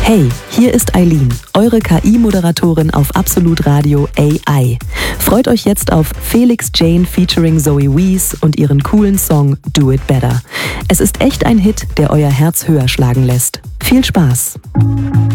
Hey, hier ist Eileen, eure KI-Moderatorin auf Absolut Radio AI. Freut euch jetzt auf Felix Jane featuring Zoe Wees und ihren coolen Song Do It Better. Es ist echt ein Hit, der euer Herz höher schlagen lässt. Viel Spaß!